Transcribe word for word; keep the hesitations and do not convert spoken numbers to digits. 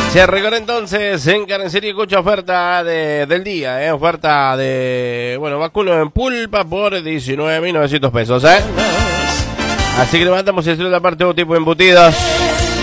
Se recorre entonces en Carnicería Cucho, oferta de, del día, ¿eh? Oferta de, bueno, vacuno en pulpa por diecinueve mil novecientos pesos, ¿eh? Así que levantamos el celular, aparte de tipo de embutidos.